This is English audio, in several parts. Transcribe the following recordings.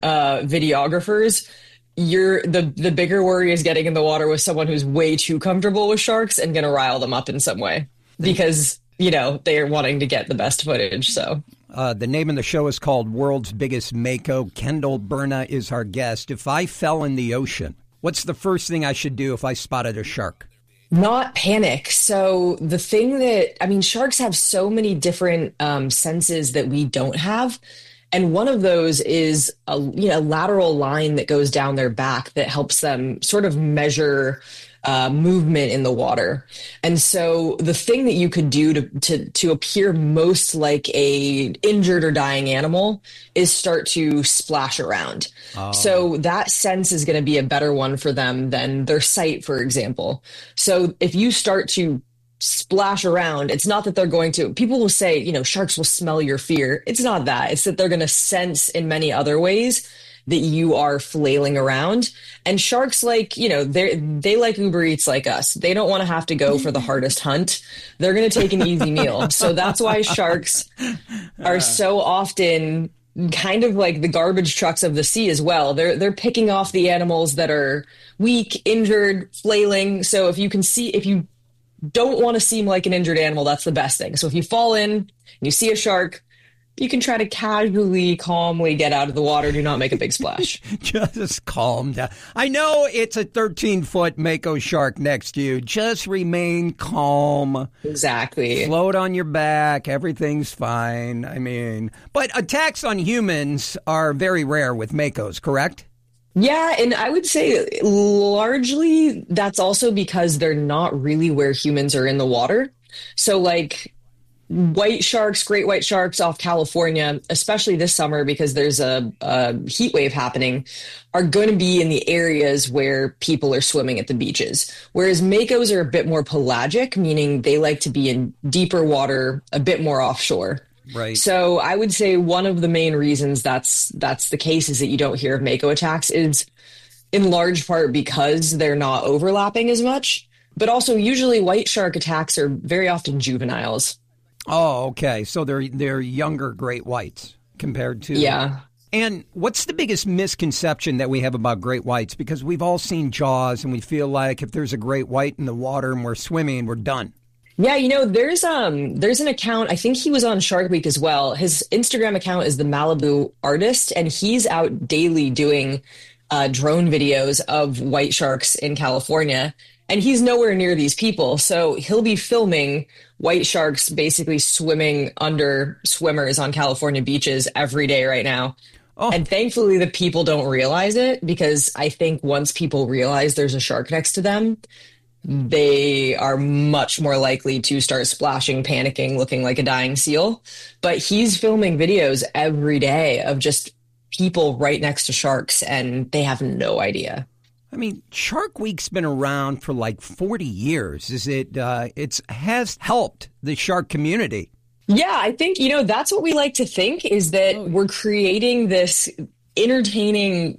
videographers, the bigger worry is getting in the water with someone who's way too comfortable with sharks and going to rile them up in some way because, they are wanting to get the best footage. So the name of the show is called World's Biggest Mako. Kendall Berna is our guest. If I fell in the ocean, what's the first thing I should do if I spotted a shark? Not panic. So the thing sharks have so many different senses that we don't have. And one of those is a lateral line that goes down their back that helps them sort of measure movement in the water. And so the thing that you could do to appear most like a injured or dying animal is start to splash around. Oh. So that sense is going to be a better one for them than their sight, for example. So if you start to splash around, it's not that they're going to, people will say, sharks will smell your fear. It's not that. It's that they're going to sense in many other ways that you are flailing around. And sharks, they like Uber Eats like us. They don't want to have to go for the hardest hunt. They're going to take an easy meal. So that's why sharks are so often kind of like the garbage trucks of the sea as well. They're picking off the animals that are weak, injured, flailing. So if you don't want to seem like an injured animal, that's the best thing. So if you fall in and you see a shark, you can try to casually, calmly get out of the water. Do not make a big splash. Just calm down. I know it's a 13-foot Mako shark next to you. Just remain calm. Exactly. Float on your back. Everything's fine. But attacks on humans are very rare with Makos, correct? Yeah, and I would say largely that's also because they're not really where humans are in the water. So white sharks, great white sharks off California, especially this summer because there's a heat wave happening, are going to be in the areas where people are swimming at the beaches. Whereas Makos are a bit more pelagic, meaning they like to be in deeper water, a bit more offshore. Right. So I would say one of the main reasons that's the case is that you don't hear of Mako attacks is in large part because they're not overlapping as much, but also usually white shark attacks are very often juveniles. Oh, okay. So they're younger great whites compared to... Yeah. And what's the biggest misconception that we have about great whites? Because we've all seen Jaws and we feel like if there's a great white in the water and we're swimming, we're done. Yeah, there's an account, I think he was on Shark Week as well. His Instagram account is the Malibu Artist, and he's out daily doing drone videos of white sharks in California. And he's nowhere near these people. So he'll be filming white sharks basically swimming under swimmers on California beaches every day right now. Oh. And thankfully, the people don't realize it because I think once people realize there's a shark next to them, they are much more likely to start splashing, panicking, looking like a dying seal. But he's filming videos every day of just people right next to sharks, and they have no idea. Shark Week's been around for 40 years. It has helped the shark community. Yeah, I think, that's what we like to think is that we're creating this entertaining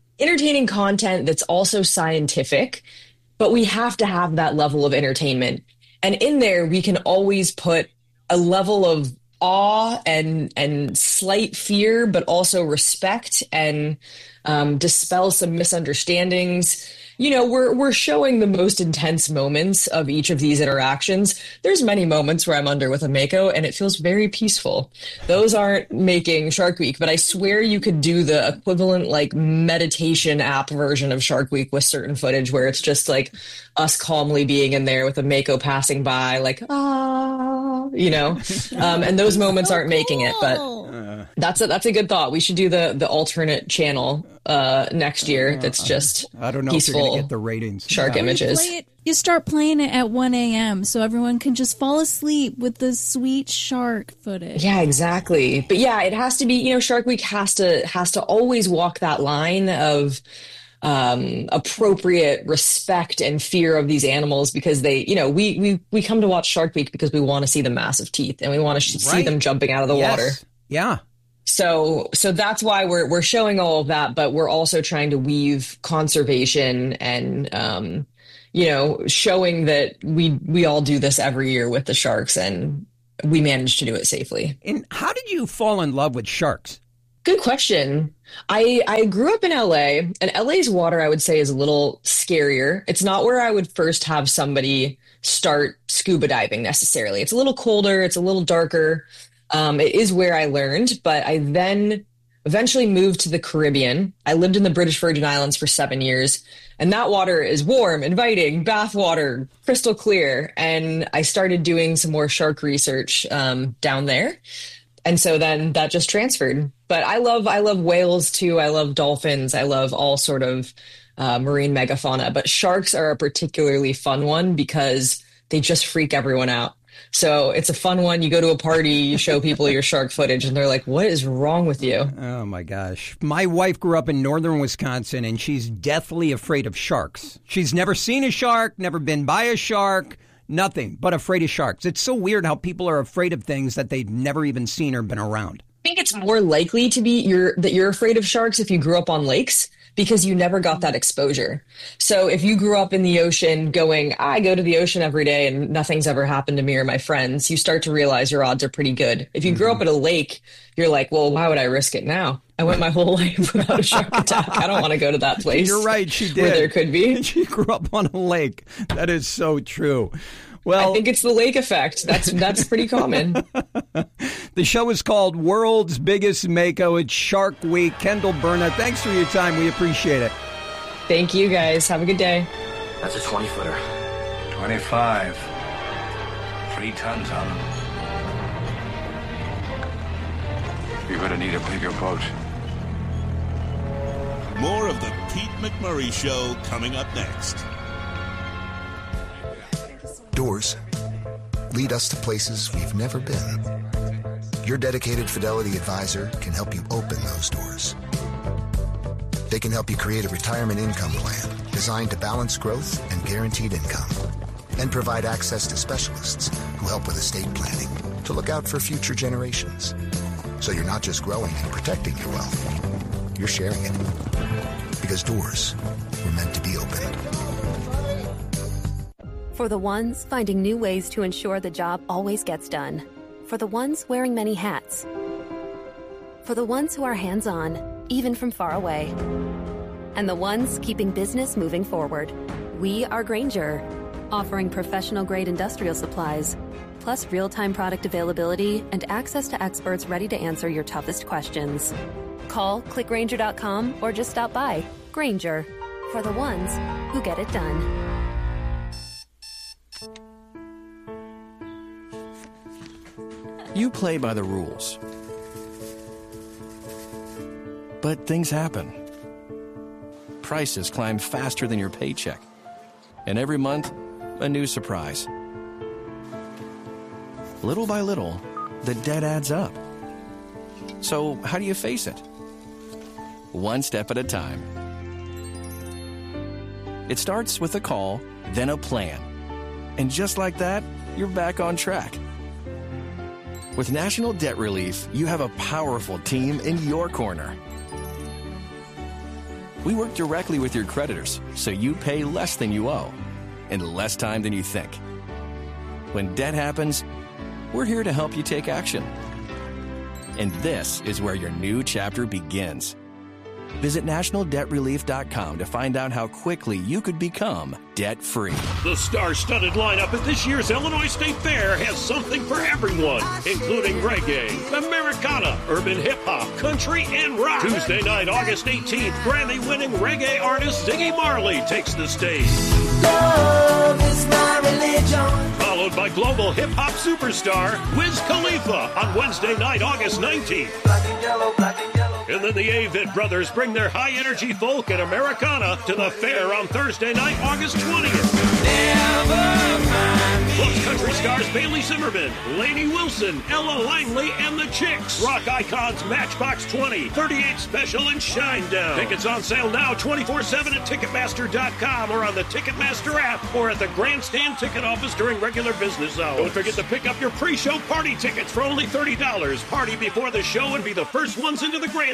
content that's also scientific, but we have to have that level of entertainment. And in there, we can always put a level of awe and slight fear, but also respect and dispel some misunderstandings. We're showing the most intense moments of each of these interactions. There's many moments where I'm under with a Mako and it feels very peaceful. Those aren't making Shark Week, but I swear you could do the equivalent meditation app version of Shark Week with certain footage where it's just us calmly being in there with a Mako passing by, and those moments aren't making it, but that's a good thought. We should do the alternate channel next year. That's just I don't know peaceful, if you're gonna get the ratings. Shark images. You start playing it at 1 a.m. so everyone can just fall asleep with the sweet shark footage. Yeah, exactly. But yeah, it has to be. Shark Week has to always walk that line of appropriate respect and fear of these animals because they, we come to watch Shark Week because we want to see the massive teeth and we want to see them jumping out of the water. Yeah. So that's why we're showing all of that, but we're also trying to weave conservation and, showing that we all do this every year with the sharks and we manage to do it safely. And how did you fall in love with sharks? Good question. I grew up in LA, and LA's water, I would say, is a little scarier. It's not where I would first have somebody start scuba diving necessarily. It's a little colder, it's a little darker. It is where I learned, but I then eventually moved to the Caribbean. I lived in the British Virgin Islands for 7 years, and that water is warm, inviting, bath water, crystal clear. And I started doing some more shark research down there. And so then that just transferred. But I love whales too. I love dolphins. I love all sort of marine megafauna. But sharks are a particularly fun one because they just freak everyone out. So it's a fun one. You go to a party, you show people your shark footage, and they're like, what is wrong with you? Oh, my gosh. My wife grew up in northern Wisconsin, and she's deathly afraid of sharks. She's never seen a shark, never been by a shark. Nothing but afraid of sharks. It's so weird how people are afraid of things that they've never even seen or been around. I think it's more likely to be that you're afraid of sharks if you grew up on lakes because you never got that exposure. So if you grew up in the ocean going, I go to the ocean every day and nothing's ever happened to me or my friends, you start to realize your odds are pretty good. If you grew up at a lake, you're like, well, why would I risk it now? I went my whole life without a shark attack. I don't want to go to that place. You're right, she did. Where there could be. She grew up on a lake. That is so true. Well, I think it's the lake effect. That's pretty common. The show is called World's Biggest Mako. It's Shark Week. Kendall Berna, thanks for your time. We appreciate it. Thank you, guys. Have a good day. That's a 20-footer. 25. 3 tons on them. You're going to need a bigger boat. More of the Pete McMurray Show coming up next. Doors lead us to places we've never been. Your dedicated Fidelity advisor can help you open those doors. They can help you create a retirement income plan designed to balance growth and guaranteed income, and provide access to specialists who help with estate planning to look out for future generations. So you're not just growing and protecting your wealth, you're sharing it. Because doors were meant to be opened. For the ones finding new ways to ensure the job always gets done. For the ones wearing many hats. For the ones who are hands-on, even from far away. And the ones keeping business moving forward. We are Grainger, offering professional-grade industrial supplies, plus real-time product availability and access to experts ready to answer your toughest questions. Call, clickgrainger.com, or just stop by. Grainger, for the ones who get it done. You play by the rules. But things happen. Prices climb faster than your paycheck. And every month, a new surprise. Little by little, the debt adds up. So how do you face it? One step at a time. It starts with a call, then a plan. And just like that, you're back on track. With National Debt Relief, you have a powerful team in your corner. We work directly with your creditors, so you pay less than you owe, in less time than you think. When debt happens, we're here to help you take action. And this is where your new chapter begins. Visit nationaldebtrelief.com to find out how quickly you could become debt-free. The star-studded lineup at this year's Illinois State Fair has something for everyone, including reggae, Americana, urban hip-hop, country, and rock. Tuesday night, August 18th, Grammy-winning reggae artist Ziggy Marley takes the stage. Love is my religion. Followed by global hip-hop superstar Wiz Khalifa on Wednesday night, August 19th. Black and yellow, black and yellow. And then the Avett Brothers bring their high-energy folk and Americana to the fair on Thursday night, August 20th. Plus country stars Bailey Zimmerman, Lainey Wilson, Ella Langley, and the Chicks. Rock icons Matchbox 20, 38 Special, and Shinedown. Tickets on sale now 24/7 at Ticketmaster.com or on the Ticketmaster app or at the Grandstand Ticket Office during regular business hours. Don't forget to pick up your pre-show party tickets for only $30. Party before the show and be the first ones into the Grandstand.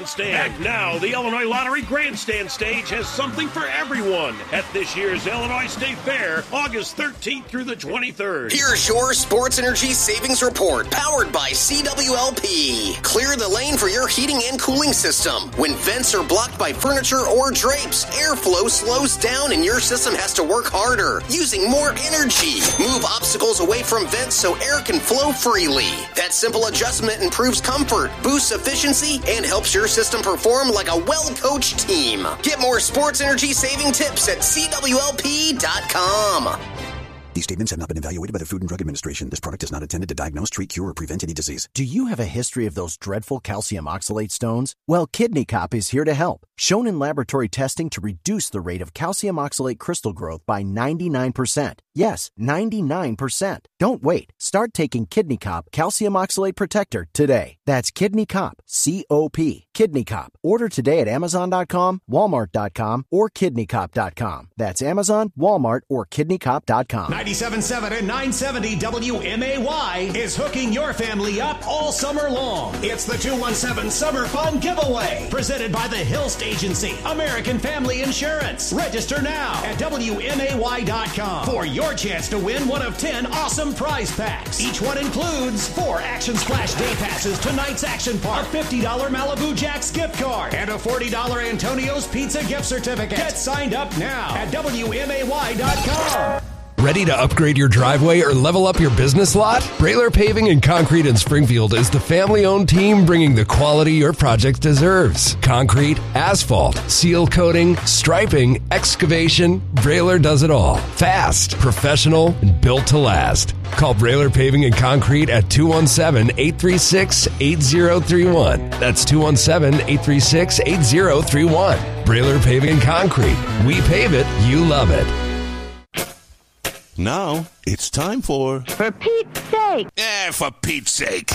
Grandstand. And now the Illinois Lottery Grandstand stage has something for everyone at this year's Illinois State Fair, August 13th through the 23rd. Here's your Sports Energy Savings Report, powered by CWLP. Clear the lane for your heating and cooling system. When vents are blocked by furniture or drapes, airflow slows down and your system has to work harder, using more energy. Move obstacles away from vents so air can flow freely. That simple adjustment improves comfort, boosts efficiency, and helps your system perform like a well-coached team. Get more sports energy saving tips at CWLP.com. These statements have not been evaluated by the Food and Drug Administration. This product is not intended to diagnose, treat, cure, or prevent any disease. Do you have a history of those dreadful calcium oxalate stones? Well, Kidney Cop is here to help. Shown in laboratory testing to reduce the rate of calcium oxalate crystal growth by 99%. Yes, 99%. Don't wait. Start taking Kidney Cop Calcium Oxalate Protector today. That's Kidney Cop, C-O-P. Kidney Cop. Order today at Amazon.com, Walmart.com, or KidneyCop.com. That's Amazon, Walmart, or KidneyCop.com. 97.7 and 970 WMAY is hooking your family up all summer long. It's the 217 Summer Fun Giveaway, presented by the Hilst Agency, American Family Insurance. Register now at WMAY.com for your chance to win one of 10 awesome prize packs. Each one includes 4 Action Splash Day Passes to Night's Action Park, a $50 Malibu Jack's gift card, and a $40 Antonio's Pizza gift certificate. Get signed up now at WMAY.com. Ready to upgrade your driveway or level up your business lot? Brailer Paving and Concrete in Springfield is the family-owned team bringing the quality your project deserves. Concrete, asphalt, seal coating, striping, excavation, Brailer does it all. Fast, professional, and built to last. Call Brailer Paving and Concrete at 217-836-8031. That's 217-836-8031. Brailer Paving and Concrete. We pave it, you love it. Now, it's time for Pete's Sake. For Pete's sake.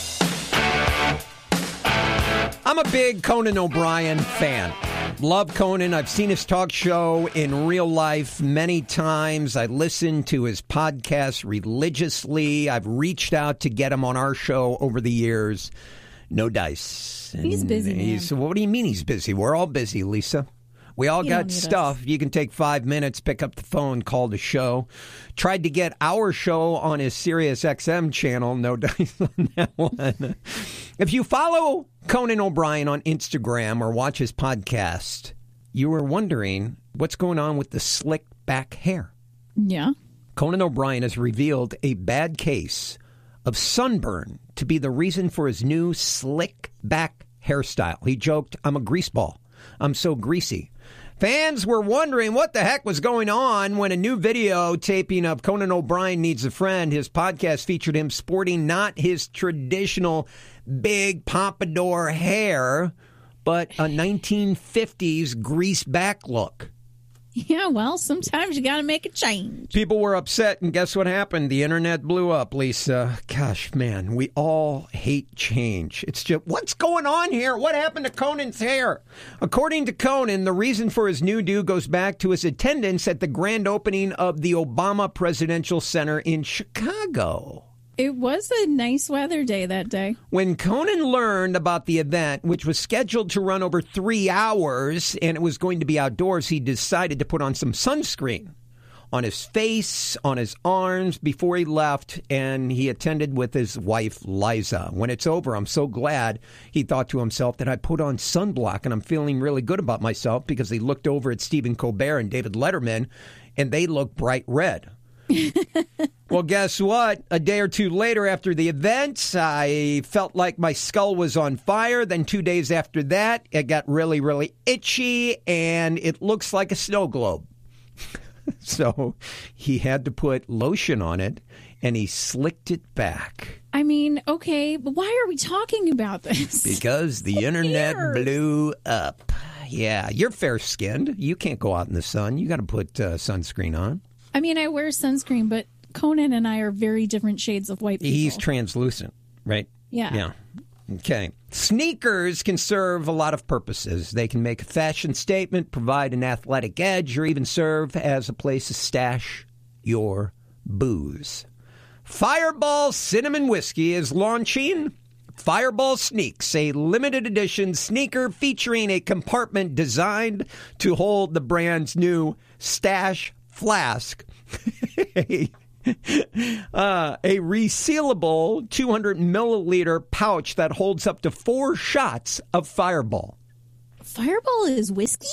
I'm a big Conan O'Brien fan. Love Conan. I've seen his talk show in real life many times. I listen to his podcast religiously. I've reached out to get him on our show over the years. No dice. He's busy, man. What do you mean he's busy? We're all busy, Lisa. We all got stuff. You can take 5 minutes, pick up the phone, call the show. Tried to get our show on his Sirius XM channel. No dice on that one. If you follow Conan O'Brien on Instagram or watch his podcast, you were wondering what's going on with the slick back hair. Yeah. Conan O'Brien has revealed a bad case of sunburn to be the reason for his new slick back hairstyle. He joked, "I'm a greaseball. I'm so greasy." Fans were wondering what the heck was going on when a new video taping of Conan O'Brien Needs a Friend, his podcast, featured him sporting not his traditional big pompadour hair, but a 1950s grease back look. Yeah, well, sometimes you got to make a change. People were upset, and guess what happened? The internet blew up, Lisa. Gosh, man, we all hate change. It's just, what's going on here? What happened to Conan's hair? According to Conan, the reason for his new do goes back to his attendance at the grand opening of the Obama Presidential Center in Chicago. It was a nice weather day that day. When Conan learned about the event, which was scheduled to run over 3 hours, and it was going to be outdoors, he decided to put on some sunscreen on his face, on his arms before he left, and he attended with his wife, Liza. When it's over, I'm so glad, he thought to himself, that I put on sunblock, and I'm feeling really good about myself, because he looked over at Stephen Colbert and David Letterman, and they look bright red. Well, guess what? A day or two later after the event, I felt like my skull was on fire. Then 2 days after that, it got really, really itchy, and it looks like a snow globe. So he had to put lotion on it, and he slicked it back. I mean, okay, but why are we talking about this? Because the internet blew up. Yeah, you're fair-skinned. You can't go out in the sun. You got to put sunscreen on. I mean, I wear sunscreen, but Conan and I are very different shades of white people. He's translucent, right? Yeah. Yeah. Okay. Sneakers can serve a lot of purposes. They can make a fashion statement, provide an athletic edge, or even serve as a place to stash your booze. Fireball Cinnamon Whiskey is launching Fireball Sneaks, a limited edition sneaker featuring a compartment designed to hold the brand's new Stash Flask. A resealable 200 milliliter pouch that holds up to 4 shots of Fireball. Fireball is whiskey?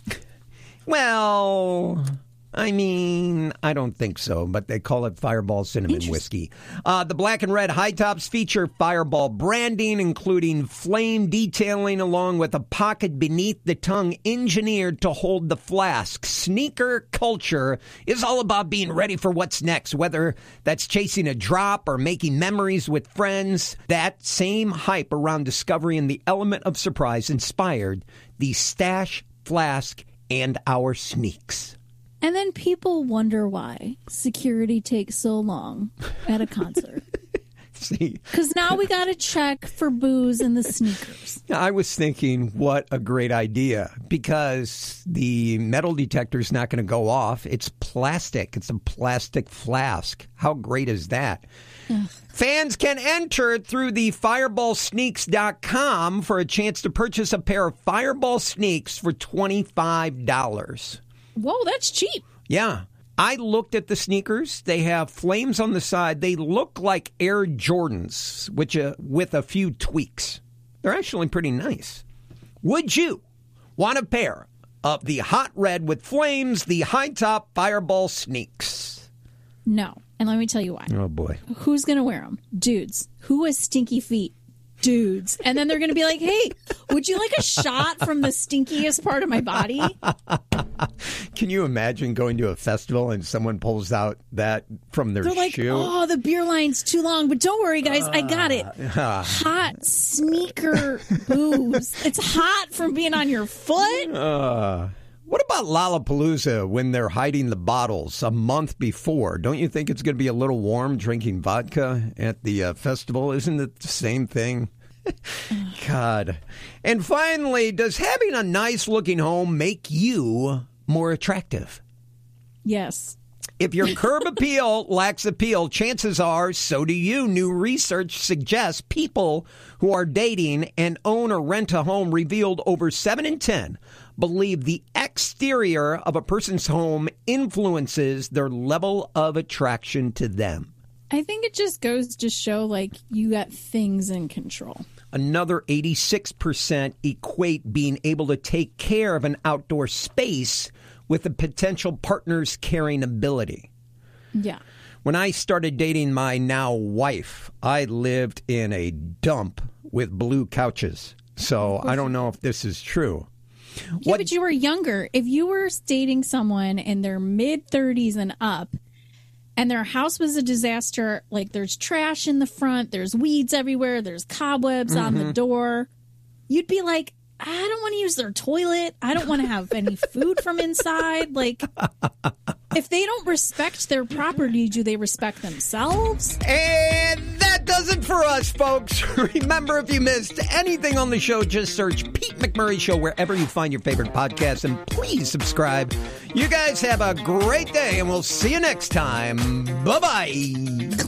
Well, I mean, I don't think so, but they call it Fireball Cinnamon Whiskey. The black and red high tops feature Fireball branding, including flame detailing, along with a pocket beneath the tongue engineered to hold the flask. Sneaker culture is all about being ready for what's next, whether that's chasing a drop or making memories with friends. That same hype around discovery and the element of surprise inspired the Stash Flask and our sneaks. And then people wonder why security takes so long at a concert. See, because now we got to check for booze in the sneakers. I was thinking, what a great idea, because the metal detector is not going to go off. It's plastic. It's a plastic flask. How great is that? Ugh. Fans can enter through the fireballsneaks.com for a chance to purchase a pair of Fireball Sneaks for $25. Whoa, that's cheap. Yeah. I looked at the sneakers. They have flames on the side. They look like Air Jordans, which with a few tweaks. They're actually pretty nice. Would you want a pair of the hot red with flames, the high top Fireball Sneaks? No. And let me tell you why. Oh, boy. Who's going to wear them? Dudes. Who has stinky feet? Dudes. And then they're going to be like, hey, would you like a shot from the stinkiest part of my body? Can you imagine going to a festival and someone pulls out that from their They're like, shoe? Oh, the beer line's too long. But don't worry, guys. I got it. Hot sneaker booze. It's hot from being on your foot. What about Lollapalooza when they're hiding the bottles a month before? Don't you think it's going to be a little warm drinking vodka at the festival? Isn't it the same thing? God. And finally, does having a nice-looking home make you more attractive? Yes. If your curb appeal lacks appeal, chances are so do you. New research suggests people who are dating and own or rent a home revealed over 7 in 10 believe the exterior of a person's home influences their level of attraction to them. I think it just goes to show, like, you got things in control. Another 86% equate being able to take care of an outdoor space with a potential partner's caring ability. Yeah. When I started dating my now wife, I lived in a dump with blue couches. So I don't know if this is true. Yeah, but you were younger. If you were dating someone in their mid-30s and up, and their house was a disaster, like there's trash in the front, there's weeds everywhere, there's cobwebs on the door, you'd be like, I don't want to use their toilet. I don't want to have any food from inside. Like, if they don't respect their property, do they respect themselves? And that does it for us, folks. Remember, if you missed anything on the show, just search Pete McMurray Show wherever you find your favorite podcast, and please subscribe. You guys have a great day, and we'll see you next time. Bye-bye.